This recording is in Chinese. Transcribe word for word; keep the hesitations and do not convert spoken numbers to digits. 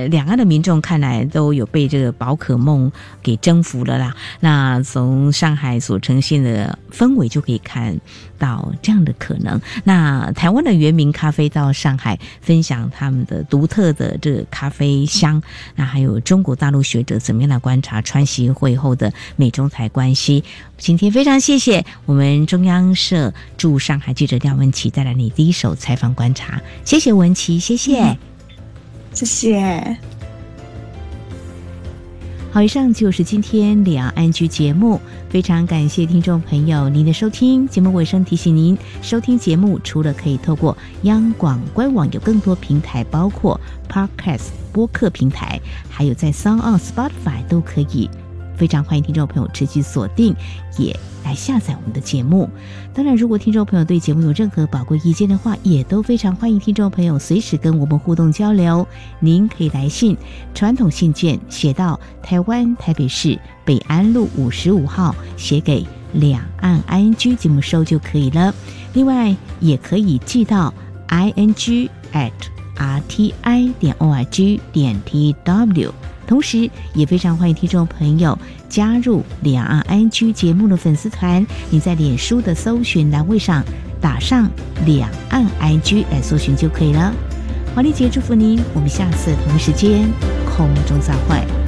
呃，两岸的民众看来都有被这个宝可梦给征服了啦。那从上海所呈现的氛围就可以看到这样的可能。那台湾的原民咖啡到上海分享他们的独特的这个咖啡香，那还有中国大陆学者怎么样来观察川习会后的美中台关系。今天非常谢谢我们中央社驻上海记者廖文琪带来你第一手采访观察，谢谢文琪，谢谢、嗯、 谢谢。 好，以上就是今天两岸居节目，非常感谢听众朋友您的收听。节目尾声提醒您，收听节目除了可以透过央广官网，有更多平台，包括 Podcast 播客平台，还有在 SoundOn、Spotify 都可以。非常欢迎听众朋友持续锁定，也来下载我们的节目。当然，如果听众朋友对节目有任何宝贵意见的话，也都非常欢迎听众朋友随时跟我们互动交流。您可以来信，传统信件写到台湾台北市北安路五十五号，写给两岸 I N G 节目收就可以了。另外，也可以寄到 I N G at R T I 点 O R G 点 T W。同时也非常欢迎听众朋友加入两岸 I N G 节目的粉丝团，你在脸书的搜寻栏位上打上两岸 I N G 来搜寻就可以了。华丽姐祝福您，我们下次同一时间空中再会。